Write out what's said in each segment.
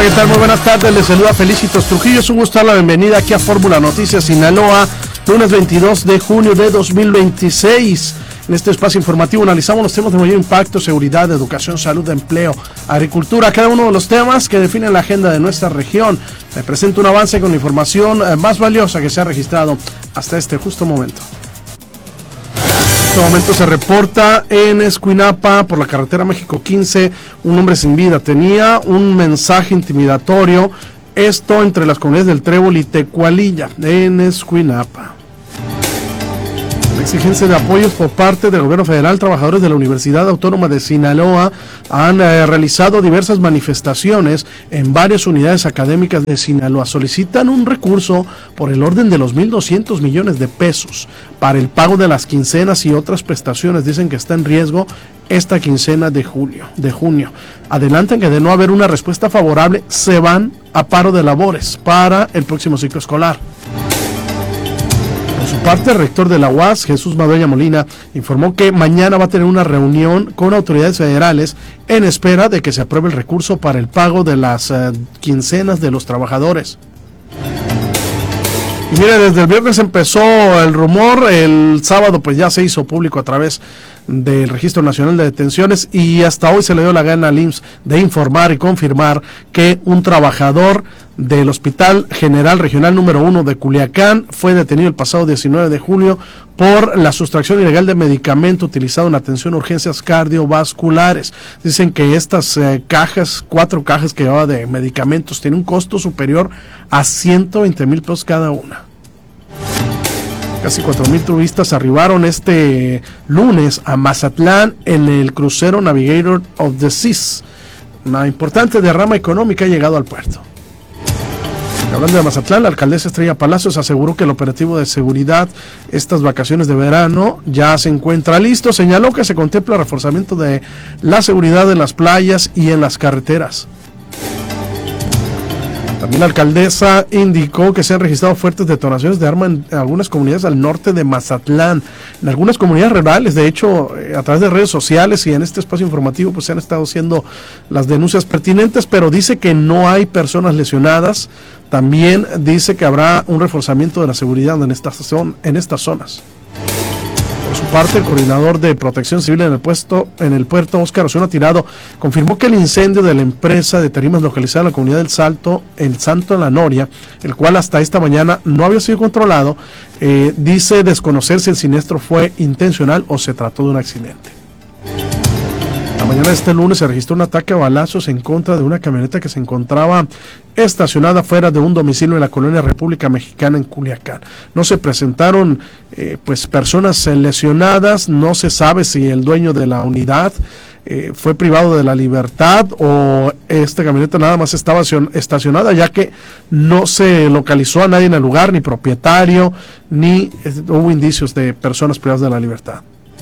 Hola, ¿qué tal? Muy buenas tardes, les saluda Felicitos Trujillo, es un gusto dar la bienvenida aquí a Fórmula Noticias Sinaloa, lunes 22 de junio de 2026. En este espacio informativo analizamos los temas de mayor impacto: seguridad, educación, salud, empleo, agricultura, cada uno de los temas que definen la agenda de nuestra región. Me presento un avance con la información más valiosa que se ha registrado hasta este justo momento. En este momento se reporta en Escuinapa, por la carretera México 15, un hombre sin vida. Tenía un mensaje intimidatorio, esto entre las comunidades del Trébol y Tecualilla, en Escuinapa. La exigencia de apoyos por parte del gobierno federal. Trabajadores de la Universidad Autónoma de Sinaloa han realizado diversas manifestaciones en varias unidades académicas de Sinaloa. Solicitan un recurso por el orden de los 1,200 millones de pesos para el pago de las quincenas y otras prestaciones. Dicen que está en riesgo esta quincena de junio. Adelantan que de no haber una respuesta favorable, se van a paro de labores para el próximo ciclo escolar. Por su parte, el rector de la UAS, Jesús Madueña Molina, informó que mañana va a tener una reunión con autoridades federales en espera de que se apruebe el recurso para el pago de las quincenas de los trabajadores. Y mire, desde el viernes empezó el rumor, el sábado pues ya se hizo público a través del Registro Nacional de Detenciones, y hasta hoy se le dio la gana al IMSS de informar y confirmar que un trabajador del Hospital General Regional número 1 de Culiacán fue detenido el pasado 19 de julio por la sustracción ilegal de medicamento utilizado en atención a urgencias cardiovasculares. Dicen que estas 4 cajas que llevaba de medicamentos tienen un costo superior a 120,000 pesos cada una. Casi 4,000 turistas arribaron este lunes a Mazatlán en el crucero Navigator of the Seas. Una importante derrama económica ha llegado al puerto. Hablando de Mazatlán, la alcaldesa Estrella Palacios aseguró que el operativo de seguridad estas vacaciones de verano ya se encuentra listo. Señaló que se contempla reforzamiento de la seguridad en las playas y en las carreteras. También la alcaldesa indicó que se han registrado fuertes detonaciones de arma en algunas comunidades al norte de Mazatlán, en algunas comunidades rurales. De hecho, a través de redes sociales y en este espacio informativo pues se han estado haciendo las denuncias pertinentes, pero dice que no hay personas lesionadas. También dice que habrá un reforzamiento de la seguridad en estas zonas. Por su parte, el coordinador de Protección Civil en el puerto, Óscar Osuna Tirado, confirmó que el incendio de la empresa de tarimas localizada en la comunidad del Salto en la Noria, el cual hasta esta mañana no había sido controlado, dice desconocer si el siniestro fue intencional o se trató de un accidente. La mañana de este lunes se registró un ataque a balazos en contra de una camioneta que se encontraba estacionada fuera de un domicilio en la colonia República Mexicana en Culiacán. No se presentaron personas lesionadas. No se sabe si el dueño de la unidad fue privado de la libertad o esta camioneta nada más estaba estacionada, ya que no se localizó a nadie en el lugar, ni propietario, ni hubo indicios de personas privadas de la libertad.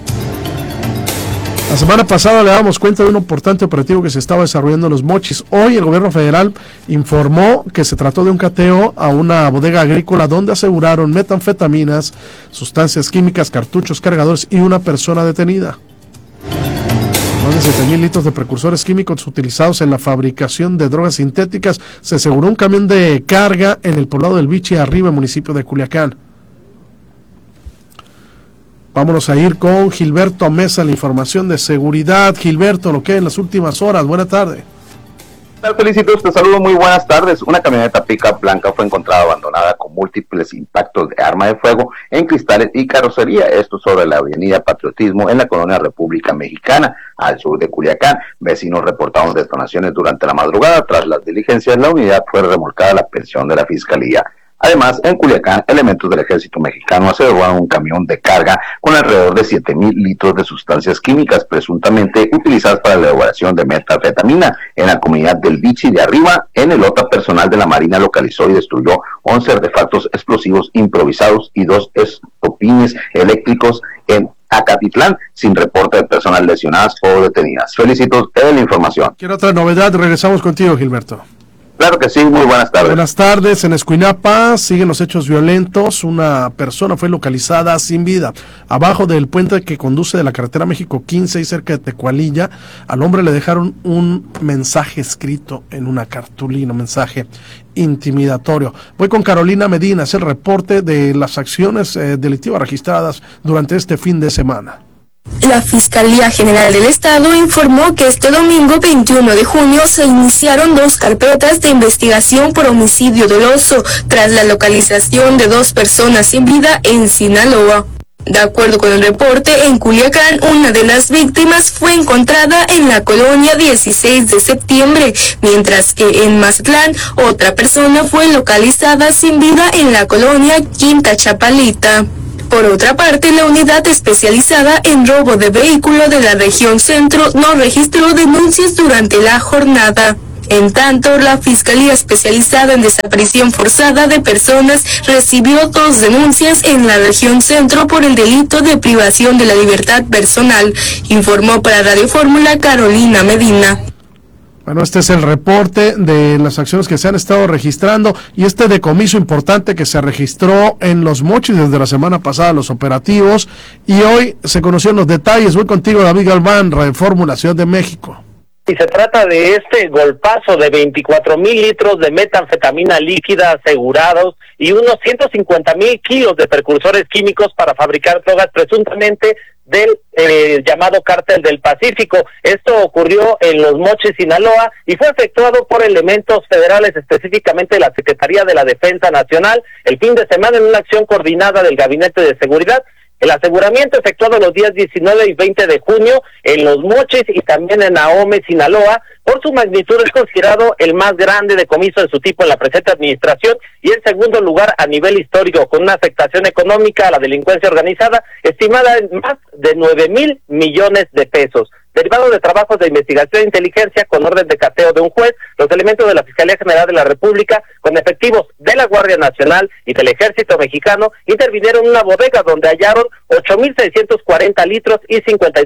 La semana pasada le damos cuenta de un importante operativo que se estaba desarrollando en Los Mochis. Hoy el gobierno federal informó que se trató de un cateo a una bodega agrícola donde aseguraron metanfetaminas, sustancias químicas, cartuchos, cargadores y una persona detenida. Más de 7,000 litros de precursores químicos utilizados en la fabricación de drogas sintéticas. Se aseguró un camión de carga en el poblado del Bichi Arriba, municipio de Culiacán. Vámonos a ir con Gilberto Mesa, la información de seguridad. Gilberto, lo que en las últimas horas. Buena tarde. Felicitos, te saludo, muy buenas tardes. Una camioneta pickup blanca fue encontrada abandonada con múltiples impactos de arma de fuego en cristales y carrocería. Esto sobre la avenida Patriotismo en la colonia República Mexicana, al sur de Culiacán. Vecinos reportaron detonaciones durante la madrugada. Tras las diligencias, la unidad fue remolcada a la pensión de la Fiscalía. Además, en Culiacán, elementos del Ejército Mexicano aseguraron un camión de carga con alrededor de 7,000 litros de sustancias químicas presuntamente utilizadas para la elaboración de metanfetamina en la comunidad del Bichi de Arriba. En el OTA, personal de la Marina localizó y destruyó 11 artefactos explosivos improvisados y 2 estopines eléctricos en Acatitlán, sin reporte de personas lesionadas o detenidas. Felicitos de la información. ¿Qué otra novedad? Regresamos contigo, Gilberto. Claro que sí, muy buenas tardes. Buenas tardes. En Escuinapa siguen los hechos violentos. Una persona fue localizada sin vida abajo del puente que conduce de la carretera México 15 y cerca de Tecualilla. Al hombre le dejaron un mensaje escrito en una cartulina, un mensaje intimidatorio. Voy con Carolina Medina, es el reporte de las acciones delictivas registradas durante este fin de semana. La Fiscalía General del Estado informó que este domingo 21 de junio se iniciaron 2 carpetas de investigación por homicidio doloso tras la localización de 2 personas sin vida en Sinaloa. De acuerdo con el reporte, en Culiacán, una de las víctimas fue encontrada en la colonia 16 de septiembre, mientras que en Mazatlán, otra persona fue localizada sin vida en la colonia Quinta Chapalita. Por otra parte, la unidad especializada en robo de vehículo de la región centro no registró denuncias durante la jornada. En tanto, la Fiscalía Especializada en Desaparición Forzada de Personas recibió 2 denuncias en la región centro por el delito de privación de la libertad personal, informó para Radio Fórmula Carolina Medina. Bueno, este es el reporte de las acciones que se han estado registrando y este decomiso importante que se registró en Los Mochis desde la semana pasada, los operativos, y hoy se conocieron los detalles. Voy contigo, David Galván, Radio Fórmula, Ciudad de México. Y se trata de este golpazo de 24,000 litros de metanfetamina líquida asegurados y unos 150,000 kilos de precursores químicos para fabricar drogas presuntamente del llamado Cártel del Pacífico. Esto ocurrió en Los Mochis, Sinaloa, y fue efectuado por elementos federales, específicamente la Secretaría de la Defensa Nacional, el fin de semana en una acción coordinada del Gabinete de Seguridad. El aseguramiento efectuado los días 19 y 20 de junio en Los Mochis y también en Ahome, Sinaloa, por su magnitud es considerado el más grande decomiso de su tipo en la presente administración y en segundo lugar a nivel histórico, con una afectación económica a la delincuencia organizada estimada en más de 9,000 millones de pesos. Derivado de trabajos de investigación e inteligencia con orden de cateo de un juez, los elementos de la Fiscalía General de la República, con efectivos de la Guardia Nacional y del Ejército Mexicano, intervinieron en una bodega donde hallaron 8,640 litros y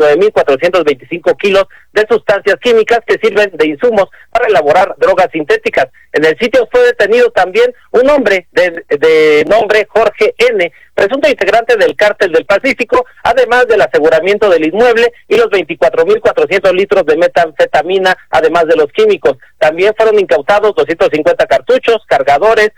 59,425 kilos de sustancias químicas que sirven de insumos para elaborar drogas sintéticas. En el sitio fue detenido también un hombre de nombre Jorge N., presunto integrante del Cártel del Pacífico, además del aseguramiento del inmueble y los 24,400 litros de metanfetamina, además de los químicos. También fueron incautados 250 cartuchos, cargadores,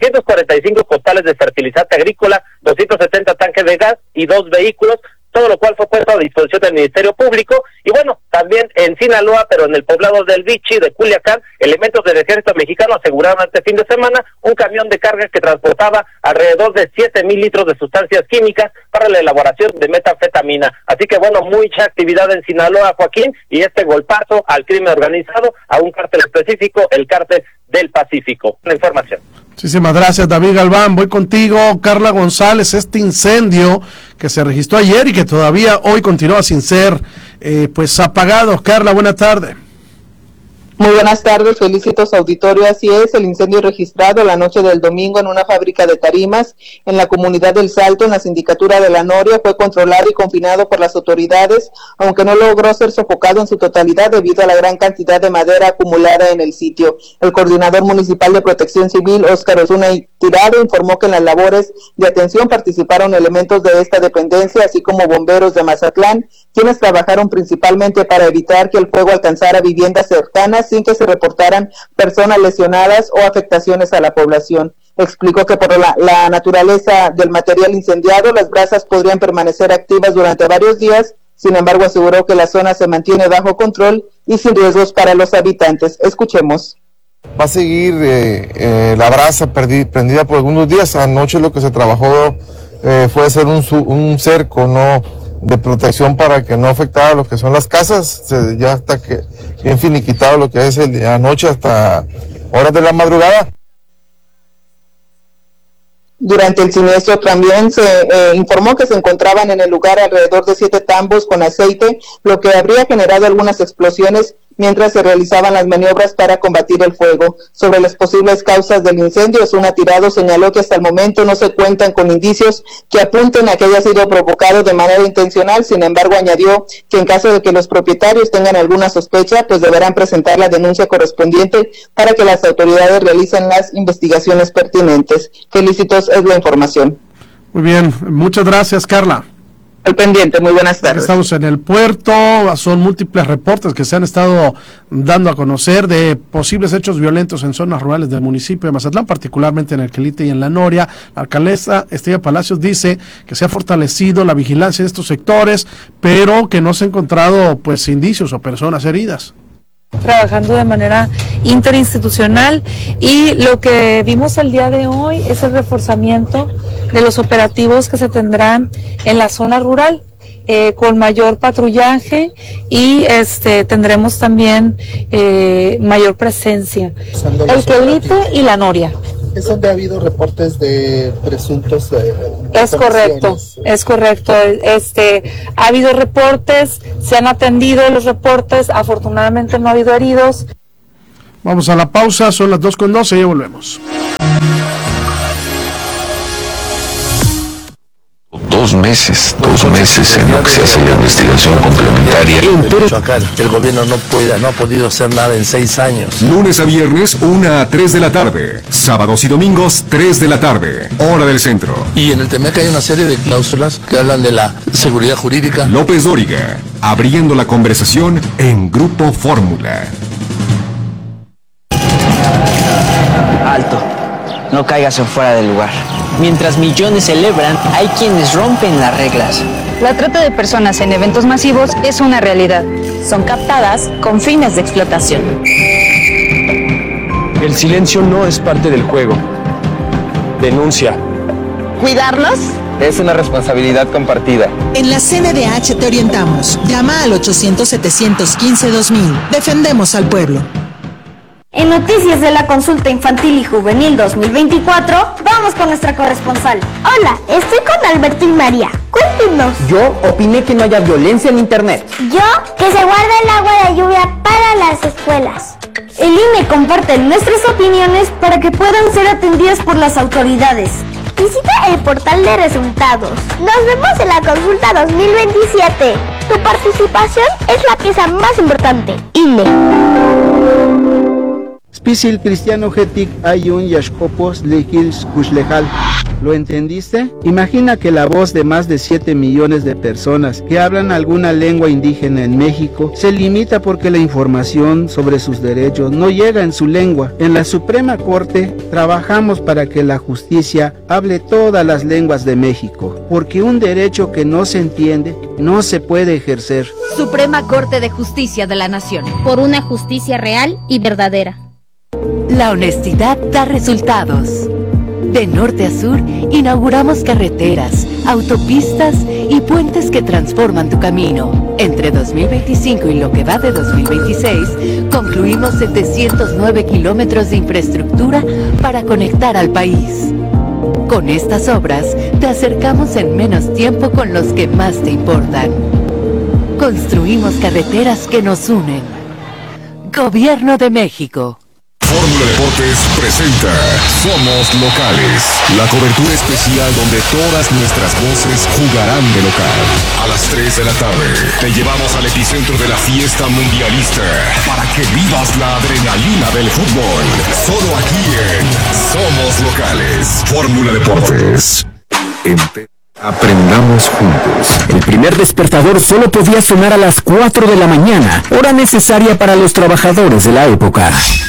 745 costales de fertilizante agrícola, 270 tanques de gas y 2 vehículos, todo lo cual fue puesto a disposición del Ministerio Público. Y bueno, también en Sinaloa, pero en el poblado del Vichy de Culiacán, elementos del Ejército Mexicano aseguraron este fin de semana un camión de carga que transportaba alrededor de 7,000 litros de sustancias químicas para la elaboración de metanfetamina. Así que bueno, mucha actividad en Sinaloa, Joaquín, y este golpazo al crimen organizado, a un cártel específico, el Cártel del Pacífico. La información. Muchísimas gracias, David Galván. Voy contigo, Carla González. Este incendio que se registró ayer y que todavía hoy continúa sin ser apagado. Carla, buena tarde. Muy buenas tardes, felicitos auditorio. Así es, el incendio registrado la noche del domingo en una fábrica de tarimas en la comunidad del Salto, en la sindicatura de La Noria, fue controlado y confinado por las autoridades, aunque no logró ser sofocado en su totalidad debido a la gran cantidad de madera acumulada en el sitio. El coordinador municipal de Protección Civil, Óscar Osuna Tirado, informó que en las labores de atención participaron elementos de esta dependencia, así como bomberos de Mazatlán, quienes trabajaron principalmente para evitar que el fuego alcanzara viviendas cercanas sin que se reportaran personas lesionadas o afectaciones a la población. Explicó que por la naturaleza del material incendiado, las brasas podrían permanecer activas durante varios días. Sin embargo, aseguró que la zona se mantiene bajo control y sin riesgos para los habitantes. Escuchemos. Va a seguir la brasa prendida por algunos días. Anoche lo que se trabajó fue hacer un cerco, ¿no?, de protección para que no afectara lo que son las casas. Ya hasta que bien finiquitado lo que es el de anoche hasta horas de la madrugada. Durante el siniestro también se informó que se encontraban en el lugar alrededor de 7 tambos con aceite, lo que habría generado algunas explosiones mientras se realizaban las maniobras para combatir el fuego. Sobre las posibles causas del incendio, Osuna Tirado señaló que hasta el momento no se cuentan con indicios que apunten a que haya sido provocado de manera intencional. Sin embargo, añadió que en caso de que los propietarios tengan alguna sospecha, pues deberán presentar la denuncia correspondiente para que las autoridades realicen las investigaciones pertinentes. Felicitos, es la información. Muy bien, muchas gracias, Carla. Al pendiente, muy buenas tardes. Estamos en el puerto, son múltiples reportes que se han estado dando a conocer de posibles hechos violentos en zonas rurales del municipio de Mazatlán, particularmente en el Quelite y en la Noria. La alcaldesa Estrella Palacios dice que se ha fortalecido la vigilancia de estos sectores, pero que no se ha encontrado pues indicios o personas heridas. Trabajando de manera interinstitucional, y lo que vimos el día de hoy es el reforzamiento de los operativos que se tendrán en la zona rural, con mayor patrullaje, y tendremos también mayor presencia. El Quelite y la Noria. ¿Es donde ha habido reportes de presuntos? Es correcto. Ha habido reportes, se han atendido los reportes, afortunadamente no ha habido heridos. Vamos a la pausa, son las 2:12 y ya volvemos. 2 meses en lo que se hace la investigación complementaria. El gobierno no ha podido hacer nada en 6 años. Lunes a viernes, 1 a 3 de la tarde. Sábados y domingos, 3 de la tarde. Hora del centro. Y en el TEMEC hay una serie de cláusulas que hablan de la seguridad jurídica. López Dóriga, abriendo la conversación en Grupo Fórmula. Alto, no caigas en fuera del lugar. Mientras millones celebran, hay quienes rompen las reglas. La trata de personas en eventos masivos es una realidad. Son captadas con fines de explotación. El silencio no es parte del juego. Denuncia. ¿Cuidarlos? Es una responsabilidad compartida. En la CNDH te orientamos. Llama al 800-715-2000. Defendemos al pueblo. En noticias de la consulta infantil y juvenil 2024, vamos con nuestra corresponsal. Hola, estoy con Alberto y María. Cuéntenos. Yo opiné que no haya violencia en internet. Yo, que se guarde el agua de lluvia para las escuelas. El INE comparte nuestras opiniones para que puedan ser atendidas por las autoridades. Visita el portal de resultados. Nos vemos en la consulta 2027. Tu participación es la pieza más importante. INE. Spisil cristiano getik ayun yashkopos lehils kushlejal. ¿Lo entendiste? Imagina que la voz de más de 7 millones de personas que hablan alguna lengua indígena en México se limita porque la información sobre sus derechos no llega en su lengua. En la Suprema Corte trabajamos para que la justicia hable todas las lenguas de México, porque un derecho que no se entiende no se puede ejercer. Suprema Corte de Justicia de la Nación. Por una justicia real y verdadera. La honestidad da resultados. De norte a sur, inauguramos carreteras, autopistas y puentes que transforman tu camino. Entre 2025 y lo que va de 2026, concluimos 709 kilómetros de infraestructura para conectar al país. Con estas obras, te acercamos en menos tiempo con los que más te importan. Construimos carreteras que nos unen. Gobierno de México. Fórmula Deportes presenta Somos Locales, la cobertura especial donde todas nuestras voces jugarán de local. A las 3 de la tarde te llevamos al epicentro de la fiesta mundialista para que vivas la adrenalina del fútbol. Solo aquí en Somos Locales. Fórmula Deportes. Aprendamos juntos. El primer despertador solo podía sonar a las 4 de la mañana, hora necesaria para los trabajadores de la época.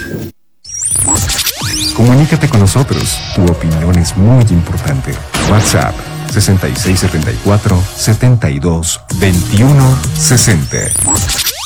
Comunícate con nosotros. Tu opinión es muy importante. WhatsApp 6674-722160.